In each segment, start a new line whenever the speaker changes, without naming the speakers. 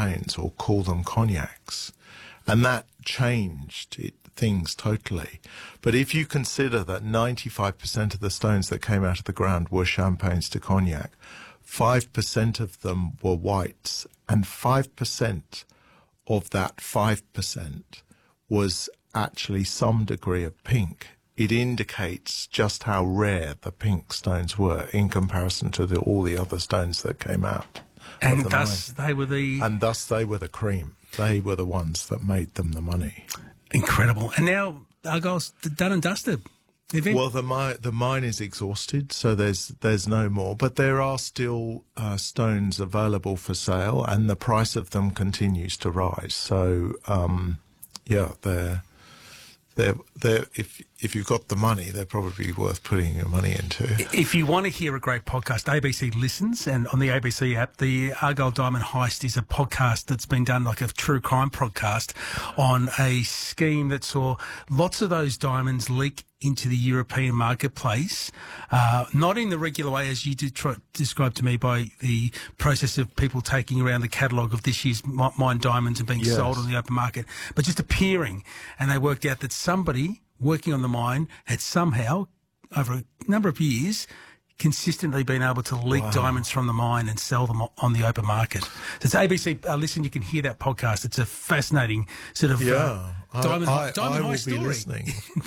champagnes or call them cognacs. And that changed things totally. But if you consider that 95% of the stones that came out of the ground were champagnes to cognac, 5% of them were whites, and 5% of that 5% was actually some degree of pink. It indicates just how rare the pink stones were in comparison to all the other stones that came out.
And thus they were the...
And thus they were the cream. They were the ones that made them the money.
Incredible. And now Argyle's done and dusted.
Well, the mine is exhausted, so there's no more. But there are still stones available for sale, and the price of them continues to rise. So, yeah, if you've got the money, they're probably worth putting your money into.
If you want to hear a great podcast, ABC listens, and on the ABC app, the Argyle Diamond Heist is a podcast that's been done like a true crime podcast on a scheme that saw lots of those diamonds leak into the European marketplace, not in the regular way as you did describe to me by the process of people taking around the catalogue of this year's mine diamonds and being sold on the open market, but just appearing. And they worked out that somebody working on the mine had somehow, over a number of years, consistently been able to leak diamonds from the mine and sell them on the open market. So it's ABC, listen, you can hear that podcast. It's a fascinating sort of diamond high story.
Be listening.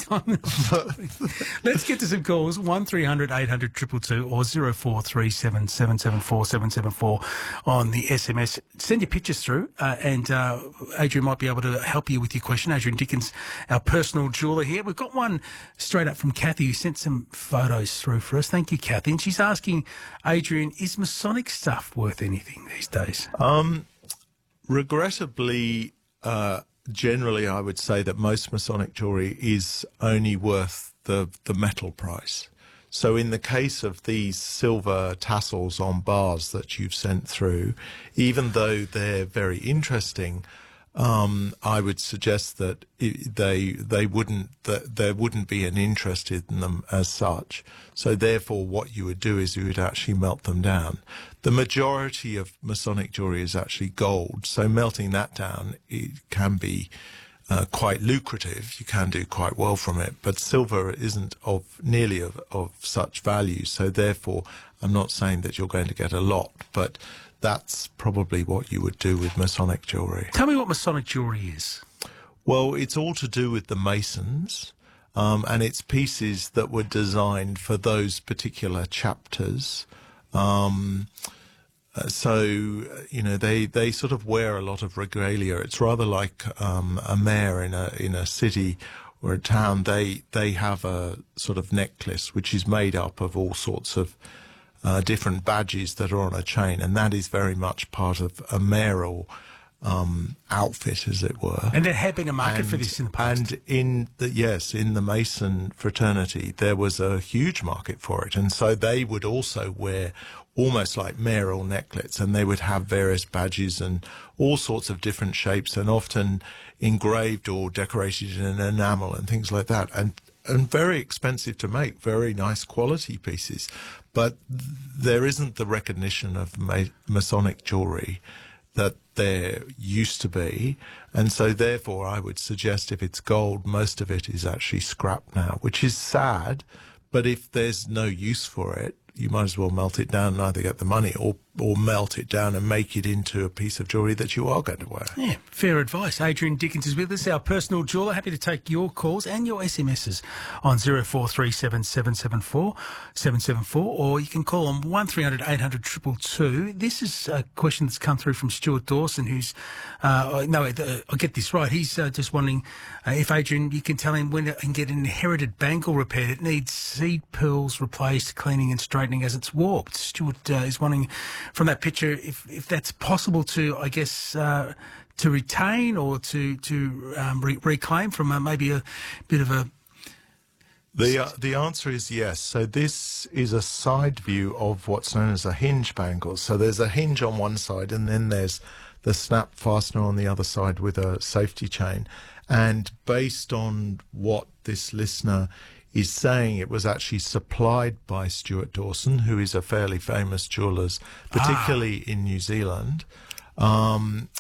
Let's get to some calls. 1300 800 222 or 0437 774 774 on the SMS. Send your pictures through and Adrian might be able to help you with your question. Adrian Dickens, our personal jeweller here. We've got one straight up from Kathy who sent some photos through for us. Thank you, Kathy. And she's asking, Adrian, is Masonic stuff worth anything these days?
Regrettably, generally, I would say that most Masonic jewellery is only worth the metal price. So in the case of these silver tassels on bars that you've sent through, even though they're very interesting, I would suggest that there wouldn't be an interest in them as such. So therefore, what you would do is you would actually melt them down. The majority of Masonic jewellery is actually gold, so melting that down, it can be quite lucrative. You can do quite well from it, but silver isn't nearly of such value. So therefore, I'm not saying that you're going to get a lot, but that's probably what you would do with Masonic jewellery.
Tell me what Masonic jewellery is.
Well, it's all to do with the Masons, and it's pieces that were designed for those particular chapters. So, you know, they sort of wear a lot of regalia. It's rather like a mayor in a city or a town. They have a sort of necklace which is made up of all sorts of different badges that are on a chain, and that is very much part of a mayoral outfit, as it were.
And there had been a market for this in the past.
And in the Mason fraternity, there was a huge market for it, and so they would also wear almost like mayoral necklets, and they would have various badges and all sorts of different shapes, and often engraved or decorated in enamel and things like that, and very expensive to make, very nice quality pieces. But there isn't the recognition of Masonic jewellery that there used to be, and so therefore I would suggest if it's gold, most of it is actually scrap now, which is sad, but if there's no use for it, you might as well melt it down and either get the money or melt it down and make it into a piece of jewellery that you are going to wear.
Yeah, fair advice. Adrian Dickens is with us, our personal jeweller. Happy to take your calls and your SMSs on 0437 774 774, or you can call on 1300 800 222. This is a question that's come through from Stuart Dawson, who's, I'll get this right. He's just wondering if, Adrian, you can tell him when it can get an inherited bangle repaired. It needs seed pearls replaced, cleaning and straightening as it's warped. Stuart is wondering from that picture if that's possible to, I guess, to retain or to reclaim from maybe a bit of a...
The answer is yes. So this is a side view of what's known as a hinge bangle. So there's a hinge on one side, and then there's the snap fastener on the other side with a safety chain. And based on what this listener is saying, it was actually supplied by Stuart Dawson, who is a fairly famous jeweller, particularly in New Zealand.